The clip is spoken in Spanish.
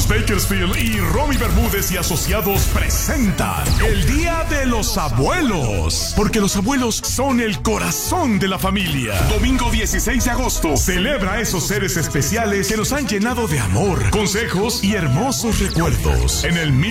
Bruce Bakersfield y Romy Bermúdez y Asociados presentan el Día de los Abuelos. Porque los abuelos son el corazón de la familia. Domingo 16 de agosto. Celebra a esos seres especiales que nos han llenado de amor, consejos y hermosos recuerdos. En el